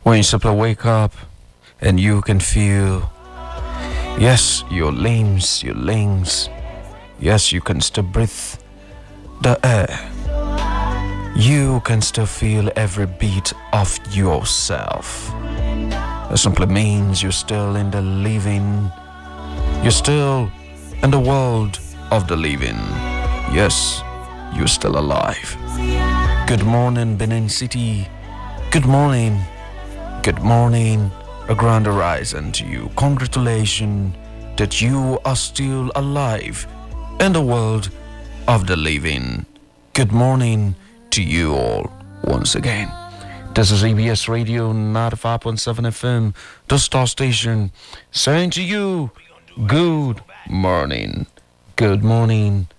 When you simply wake up and you can feel, yes, your limbs, yes, you can still breathe the air. You can still feel every beat of yourself. That simply means you're still in the living. You're still in the world of the living. Yes, you're still alive. Good morning, Benin City. Good morning. Good morning, a grand horizon to you. Congratulations that you are still alive in the world of the living. Good morning to you all once again. This is ABS Radio 95.7 FM, the star station, saying to you, good morning. Good morning.